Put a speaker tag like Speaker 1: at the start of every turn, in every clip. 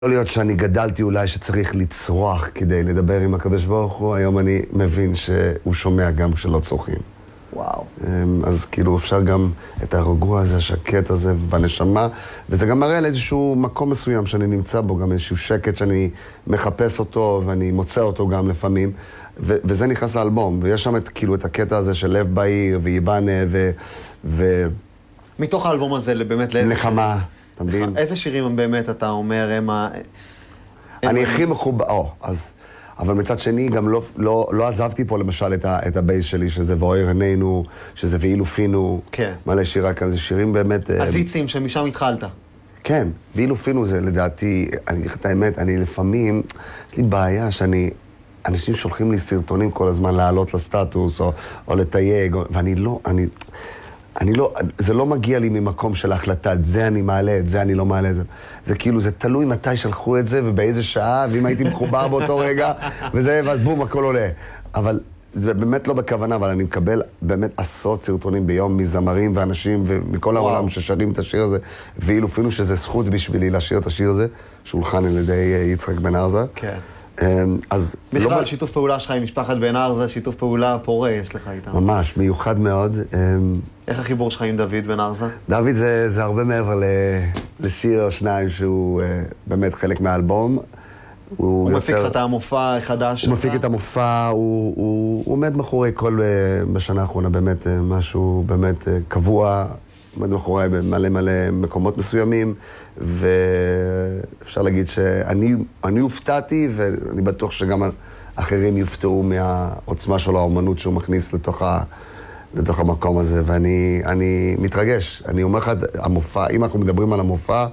Speaker 1: לא להיות שאני גדלתי אולי שצריך לצרוח כדי לדבר עם הקדוש ברוך הוא, היום אני מבין שהוא שומע גם כשלא צורכים.
Speaker 2: וואו.
Speaker 1: אז כאילו אפשר גם את הרגוע הזה, השקט הזה בנשמה, וזה גם מראה על איזשהו מקום מסוים שאני נמצא בו, גם איזשהו שקט שאני מחפש אותו ואני מוצא אותו גם לפעמים, וזה נכנס לאלבום, ויש שם כאילו את הקטע הזה של לב בעיר ויבנה
Speaker 2: מתוך האלבום הזה באמת לאיזה
Speaker 1: נחמה, אתה מבין?
Speaker 2: איזה שירים הם באמת, אתה אומר,
Speaker 1: אני הכי מחובר, אבל מצד שני גם לא עזבתי פה למשל את הבייס שלי, שזה ואויר עינינו, שזה ואילו פינו,
Speaker 2: כן.
Speaker 1: מלא שירה כאן, זה שירים באמת...
Speaker 2: הסיצים שמשם התחלת.
Speaker 1: כן, ואילו פינו זה לדעתי, אני אגיד את האמת, אני לפעמים, יש לי בעיה אנשים שולחים לי סרטונים כל הזמן לעלות לסטטוס או לתייג, ואני לא, זה לא מגיע לי ממקום של ההחלטה, את זה אני מעלה, את זה אני לא מעלה, זה כאילו, זה תלוי מתי שלחו את זה ובאיזה שעה, ואם הייתי מחובר באותו רגע, ואז בום, הכל עולה. אבל זה באמת לא בכוונה, אבל אני מקבל באמת עשרות סרטונים ביום מזמרים ואנשים ומכל העולם ששרים את השיר הזה, ואילו אפילו שזה זכות בשבילי לשיר את השיר הזה, שולחן על ידי יצחק בן ארזה.
Speaker 2: כן.
Speaker 1: אז
Speaker 2: בכלל, שיתוף פעולה שלך עם משפחת בן ארזה, שיתוף פעולה פורה יש לך איתם.
Speaker 1: ממש, מיוחד מאוד.
Speaker 2: איך החיבור שלך עם דוד בן ארזה?
Speaker 1: דוד זה הרבה מעבר לשיר או שניים שהוא באמת חלק מהאלבום.
Speaker 2: הוא מפיק לך את המופע החדש.
Speaker 1: הוא מפיק את המופע, הוא עומד מאחורי כל בשנה האחרונה באמת משהו באמת קבוע, עומד מאחורי במלא מקומות מסוימים, ואפשר להגיד שאני הופתעתי, ואני בטוח שגם אחרים יופתעו מהעוצמה של האומנות שהוא מכניס לתוך המקום הזה, ואני מתרגש. אני אומר לך, המופע, אם אנחנו מדברים על המופע,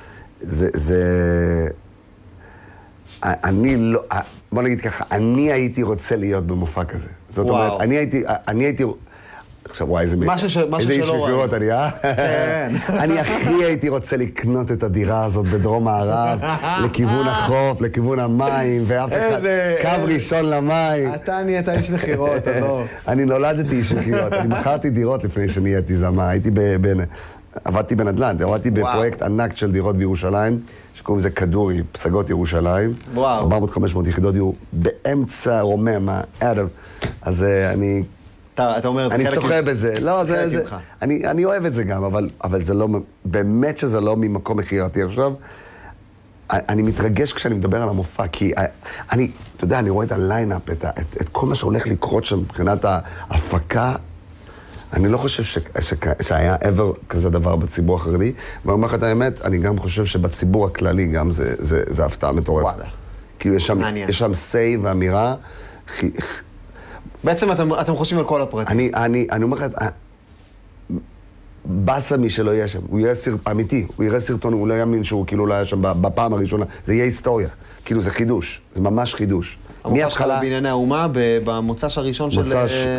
Speaker 1: אני לא, בוא נגיד ככה, אני הייתי רוצה להיות במופע כזה. זאת אומרת, אני הייתי, עכשיו וואי, איזה איש מכירות אני,
Speaker 2: כן.
Speaker 1: אני הכי הייתי רוצה לקנות את הדירה הזאת בדרום הערב, לכיוון החוף, לכיוון המים, ואף אחד, קו ראשון למים.
Speaker 2: אתה נהיית איש מכירות, עזוב.
Speaker 1: אני נולדתי איש מכירות, אני מכרתי דירות לפני שנהייתי זמה, עבדתי בנדל"ן, עבדתי בפרויקט ענק של דירות בירושלים, שקוראים לזה כדורי, פסגות ירושלים.
Speaker 2: וואו.
Speaker 1: 400-500 יחידות דיור באמצע רומם, אז אני...
Speaker 2: אתה אומר, זה חלק...
Speaker 1: אני צוחה בזה. לא, אני אוהב את זה גם, אבל זה לא... באמת שזה לא ממקום מכירתי עכשיו. אני מתרגש כשאני מדבר על המופע, כי אתה יודע, אני רואה את הליינאפ, את כל מה שהולך לקרות שם מבחינת ההפקה. אני לא חושב שהיה ever כזה דבר בציבור החרדי, ואני אומר לך את האמת, אני גם חושב שבציבור הכללי גם זה הפתעה מטורפת.
Speaker 2: וואלה.
Speaker 1: כאילו יש שם say ואמירה.
Speaker 2: בעצם אתם חושבים על כל הפרטים.
Speaker 1: אני אומר לך, בסה מי שלא יהיה שם, הוא יראה אמיתי, הוא יראה סרטון, הוא לא יאמין שהוא כאילו לא היה שם בפעם הראשונה, זה יהיה היסטוריה, כאילו זה חידוש, זה ממש חידוש.
Speaker 2: המופע שלך בענייני האומה, במוצ"ש הראשון של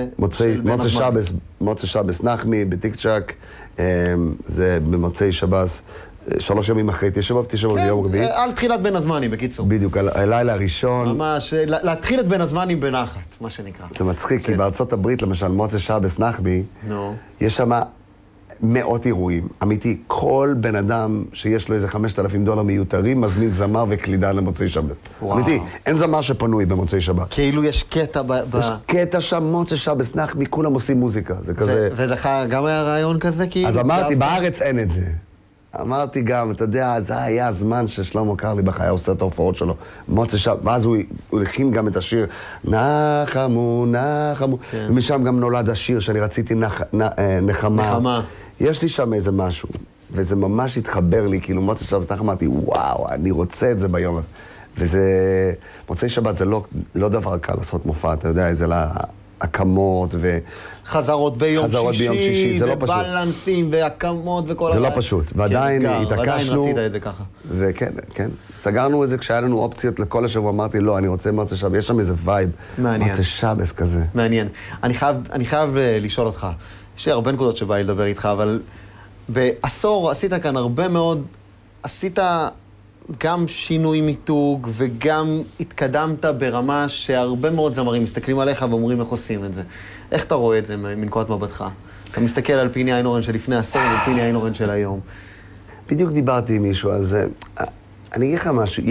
Speaker 1: מוצ"ש שבס נחמי, בטיקצ'ק, זה במוצאי שבס, 3 ימים אחרי תשבוב ביום רביעי.
Speaker 2: על תחילת בין הזמנים, בקיצור.
Speaker 1: בדיוק, הלילה הראשון.
Speaker 2: ממש, להתחיל את בין הזמנים בנחת, מה שנקרא.
Speaker 1: זה מצחיק, כי בארצות הברית, למשל, מוצ"ש שבס נחמי, יש שם מאות אירועים. אמיתי, כל בן אדם שיש לו איזה $5,000 מיותרים, מזמין זמר וקלידן למוצאי שבת. אמיתי, אין זמר שפנוי במוצאי שבת.
Speaker 2: כאילו יש קטע
Speaker 1: יש קטע שם, מוצ"ש שבס נחמי, כולם עושים מוזיקה. זה כזה...
Speaker 2: ולך גם היה רעיון כזה?
Speaker 1: אז אמרתי, בארץ אין את זה. אמרתי גם, אתה יודע, זה היה הזמן ששלמה קרליבך היה עושה את ההופעות שלו. ואז הוא הכין גם את השיר, נחמו, נחמו. ומשם גם נולד השיר שאני רציתי נחמה. יש לי שם איזה משהו, וזה ממש התחבר לי, כאילו מוצאי שבת, אמרתי, וואו, אני רוצה את זה ביום הזה. וזה, מוצאי שבת זה לא דבר קל לעשות מופע, אתה יודע, זה להקמות
Speaker 2: חזרות ביום שישי,
Speaker 1: זה לא פשוט.
Speaker 2: ובלנסים, והקמות וכל...
Speaker 1: זה לא פשוט, ועדיין התעקשנו.
Speaker 2: ועדיין רצית את זה ככה.
Speaker 1: וכן, כן. סגרנו את זה כשהיה לנו אופציות לכל השבוע, אמרתי, לא, אני רוצה מוצאי שבת, יש שם איזה וייב.
Speaker 2: מעניין.
Speaker 1: מוצאי שבס כזה.
Speaker 2: מעניין. אני חייב לשאול אותך, יש לי הרבה נקודות שבא לי לדבר איתך, אבל בעשור עשית כאן הרבה מאוד, עשית גם שינוי מיתוג וגם התקדמת ברמה שהרבה מאוד זמרים מסתכלים עליך ואומרים איך עושים את זה. איך אתה רואה את זה מנקודת מבטך? אתה מסתכל על פיני איינורן של לפני עשור ופיני איינורן של היום.
Speaker 1: בדיוק דיברתי עם מישהו, אז אני אגיד לך משהו,